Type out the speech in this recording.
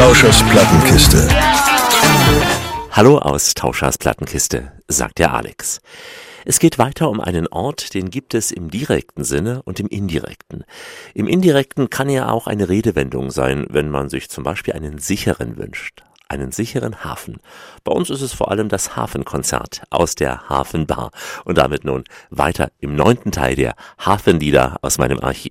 Tauschers Plattenkiste. Hallo aus Tauschers Plattenkiste, sagt der Alex. Es geht weiter um einen Ort, den gibt es im direkten Sinne und im indirekten. Im indirekten kann ja auch eine Redewendung sein, wenn man sich zum Beispiel einen sicheren wünscht. Einen sicheren Hafen. Bei uns ist es vor allem das Hafenkonzert aus der Hafenbar. Und damit nun weiter im 9. Teil der Hafenlieder aus meinem Archiv.